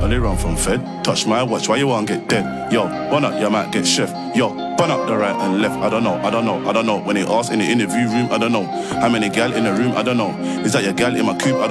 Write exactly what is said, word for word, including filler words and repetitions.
only run from Fed. Touch my watch, why you won't get dead? Yo, one up, you might get chef. Yo, bun up the right and left. I don't know, I don't know, I don't know. When they ask in the interview room, I don't know. How many gal in the room, I don't know. Is that your gal in my coupe? I don't